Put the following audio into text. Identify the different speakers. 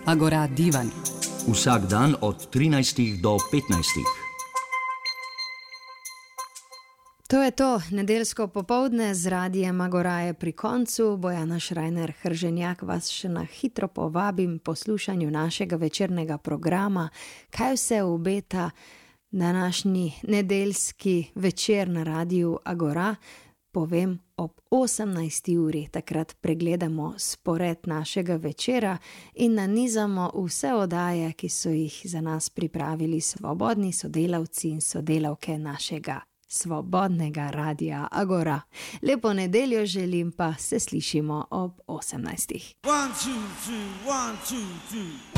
Speaker 1: Agora Divan.
Speaker 2: Vsak dan od 13 do 15.
Speaker 3: To je to, nedeljsko popoldne z radijem Agora je pri koncu. Bojana Šrajner Hrženjak vas še na hitro povabim poslušanju našega večernega programa. Kaj vse obeta današnji nedeljski večer na radiju Agora? Povem ob 18. uri, takrat pregledamo spored našega večera in nanizamo vse oddaje, ki so jih za nas pripravili svobodni sodelavci in sodelavke našega svobodnega radija Agora. Lepo nedeljo želim, pa se slišimo ob 18.
Speaker 4: 1, 2, 3, 1, 2, 3.